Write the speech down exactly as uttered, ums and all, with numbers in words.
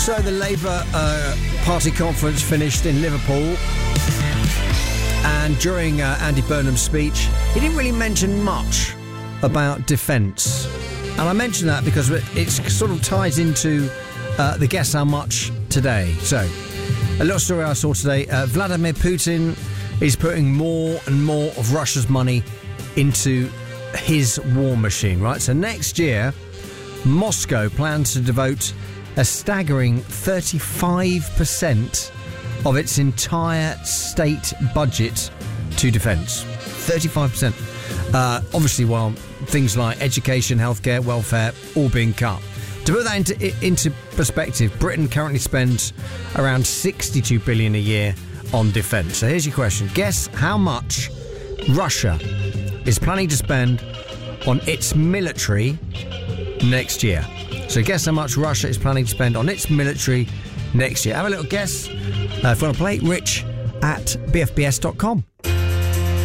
So the Labour uh, Party conference finished in Liverpool, and during uh, Andy Burnham's speech, he didn't really mention much about defence. And I mention that because it sort of ties into uh, the Guess How Much today. So, a little story I saw today. Uh, Vladimir Putin is putting more and more of Russia's money into his war machine, right? So next year, Moscow plans to devote a staggering thirty-five percent of its entire state budget to defence. thirty-five percent. Uh, obviously, while things like education, healthcare, welfare, all being cut. To put that into, into perspective, Britain currently spends around sixty-two billion dollars a year on defence. So here's your question. Guess how much Russia is planning to spend on its military next year. So guess how much Russia is planning to spend on its military next year. Have a little guess. Uh, if you want to play, rich at b f b s dot com.